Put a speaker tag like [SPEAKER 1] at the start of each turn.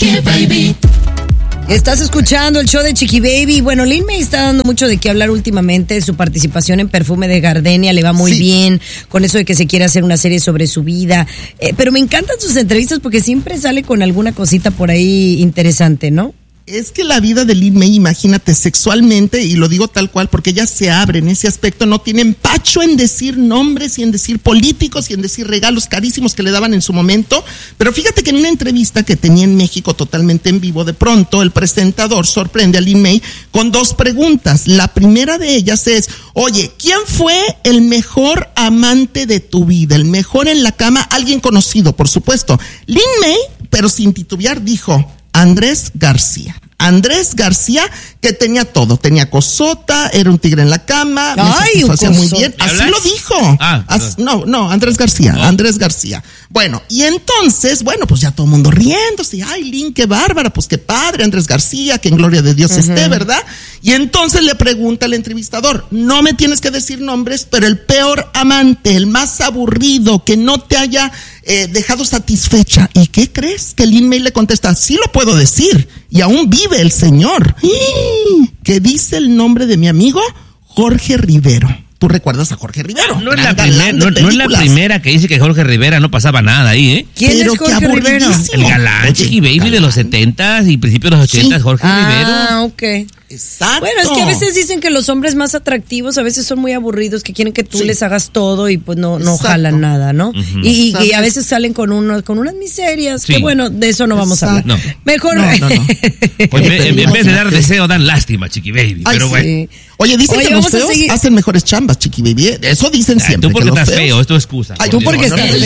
[SPEAKER 1] Chiqui Baby.
[SPEAKER 2] Estás escuchando el show de Chiqui Baby. Bueno, Lin May está dando mucho de qué hablar últimamente. Su participación en Perfume de Gardenia le va muy bien con eso de que se quiere hacer una serie sobre su vida. Pero me encantan sus entrevistas porque siempre sale con alguna cosita por ahí interesante, ¿no?
[SPEAKER 3] Es que la vida de Lin May, imagínate, sexualmente, y lo digo tal cual porque ella se abre en ese aspecto, no tiene empacho en decir nombres y en decir políticos y en decir regalos carísimos que le daban en su momento. Pero fíjate que en una entrevista que tenía en México totalmente en vivo, de pronto el presentador sorprende a Lin May con dos preguntas. La primera de ellas es: oye, ¿quién fue el mejor amante de tu vida? El mejor en la cama, alguien conocido, por supuesto. Lin May, pero sin titubear, dijo: Andrés García. Andrés García, que tenía todo, tenía cosota, era un tigre en la cama, me satisfacía muy bien, así lo dijo. Andrés García. Bueno, y entonces, pues ya todo el mundo riéndose, ay, Lin, qué bárbara, pues qué padre, Andrés García, que en gloria de Dios esté, ¿verdad? Y entonces le pregunta al entrevistador: no me tienes que decir nombres, pero el peor amante, el más aburrido, que no te haya dejado satisfecha. ¿Y qué crees? Que Lin May le contesta: sí lo puedo decir, y aún vive el señor. ¿Qué dice el nombre de mi amigo? Jorge Rivero. ¿Tú recuerdas a Jorge Rivero?
[SPEAKER 4] No es la primera que dice que Jorge Rivera no pasaba nada ahí, ¿eh?
[SPEAKER 2] ¿Quién es Jorge Rivero?
[SPEAKER 4] El galán, Chiqui Baby de los 70s y principios de los 80s, Jorge Rivero.
[SPEAKER 2] Ah, ok.
[SPEAKER 3] Exacto.
[SPEAKER 2] Bueno, es que a veces dicen que los hombres más atractivos a veces son muy aburridos, que quieren que tú les hagas todo y pues no jalan nada, ¿no? Y a veces salen con unas miserias, que bueno, de eso no vamos a hablar.
[SPEAKER 4] No.
[SPEAKER 2] Mejor
[SPEAKER 4] no. Pues en vez de dar deseo, dan lástima, Chiqui Baby. Pero bueno.
[SPEAKER 3] Oye, dicen que los feos hacen mejores chambas, Chiqui Baby. Eso dicen siempre.
[SPEAKER 4] Tú porque estás feo, es tu excusa.
[SPEAKER 2] Tú porque estás